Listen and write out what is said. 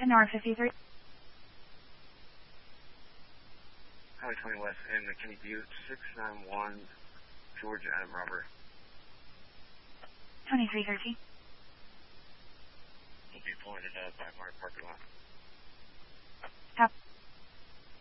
Kenora 53. Highway 20 West in McKinney Butte, 691 Georgia, Adam Robert. 2313.